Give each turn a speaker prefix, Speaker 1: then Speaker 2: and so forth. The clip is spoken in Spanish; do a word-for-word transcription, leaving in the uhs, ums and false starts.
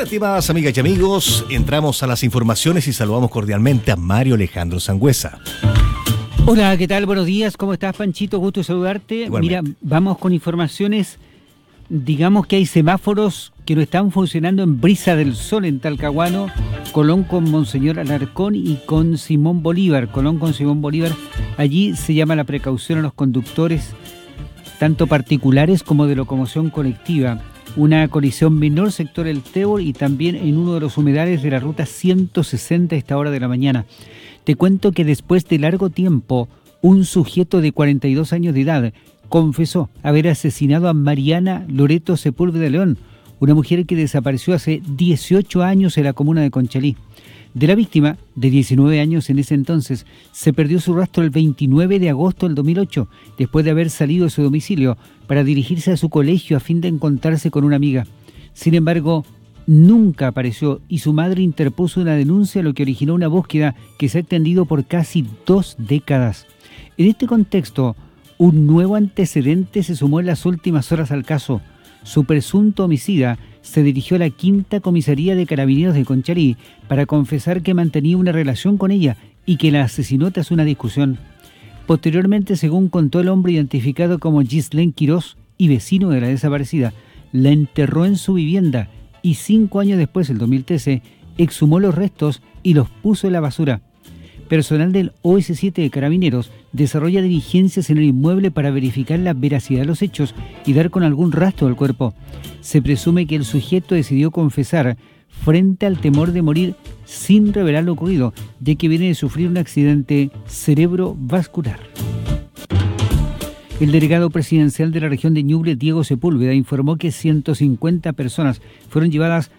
Speaker 1: Estimadas amigas y amigos, entramos a las informaciones y saludamos cordialmente a Mario Alejandro Sangüesa.
Speaker 2: Hola, ¿qué tal? Buenos días, ¿cómo estás, Panchito? Gusto de saludarte.
Speaker 1: Igualmente.
Speaker 2: Mira, vamos con informaciones. Digamos que hay semáforos que no están funcionando en Brisa del Sol, en Talcahuano, Colón con Monseñor Alarcón y con Simón Bolívar. Colón con Simón Bolívar. Allí se llama la precaución a los conductores, tanto particulares como de locomoción colectiva. Una colisión menor sector El Tébol y también en uno de los humedales de la ruta ciento sesenta a esta hora de la mañana. Te cuento que después de largo tiempo, un sujeto de cuarenta y dos años de edad confesó haber asesinado a Mariana Loreto Sepúlveda León, una mujer que desapareció hace dieciocho años en la comuna de Conchalí. De la víctima, de diecinueve años en ese entonces, se perdió su rastro el veintinueve de agosto del dos mil ocho, después de haber salido de su domicilio para dirigirse a su colegio a fin de encontrarse con una amiga. Sin embargo, nunca apareció y su madre interpuso una denuncia, lo que originó una búsqueda que se ha extendido por casi dos décadas. En este contexto, un nuevo antecedente se sumó en las últimas horas al caso. Su presunto homicida se dirigió a la quinta comisaría de Carabineros de Conchalí para confesar que mantenía una relación con ella y que la asesinó tras una discusión. Posteriormente, según contó el hombre identificado como Gislén Quirós y vecino de la desaparecida, la enterró en su vivienda y cinco años después, el dos mil trece, exhumó los restos y los puso en la basura. Personal del O S siete de Carabineros desarrolla diligencias en el inmueble para verificar la veracidad de los hechos y dar con algún rastro del cuerpo. Se presume que el sujeto decidió confesar frente al temor de morir sin revelar lo ocurrido, ya que viene de sufrir un accidente cerebrovascular. El delegado presidencial de la región de Ñuble, Diego Sepúlveda, informó que ciento cincuenta personas fueron llevadas